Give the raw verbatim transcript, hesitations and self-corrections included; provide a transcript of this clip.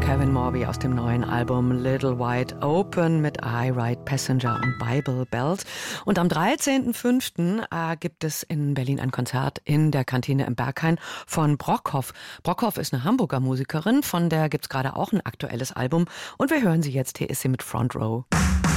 Kevin Morby aus dem neuen Album Little Wide Open mit I Ride Passenger und Bible Belt. Und am dreizehnten fünften äh, gibt es in Berlin ein Konzert in der Kantine im Berghain von Brockhoff. Brockhoff ist eine Hamburger Musikerin, von der gibt's gerade auch ein aktuelles Album. Und wir hören sie jetzt, hier ist sie mit Front Row.